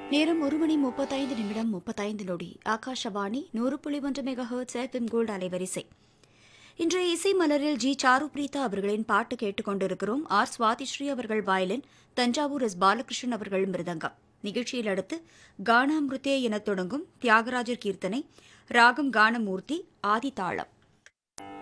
நேரம் 1:35 Akashvani 100.1 megahertz FM gold அலைவரிசை. இன்றைய இசை மலரில் ஜி சாரு பிரீதா அவர்களின் பாட்டு கேட்டுக் கொண்டிருக்கிறோம். ஆர் சுவாதிஸ்ரீ அவர்கள் வயலின், தஞ்சாவூர் எஸ் பாலகிருஷ்ணன் அவர்கள் மிருதங்கம். நிகழ்ச்சியில் அடுத்து கானாமிருத்தே எனத் தொடங்கும் தியாகராஜர் கீர்த்தனை, ராகம் கானமூர்த்தி, ஆதி தாளம்.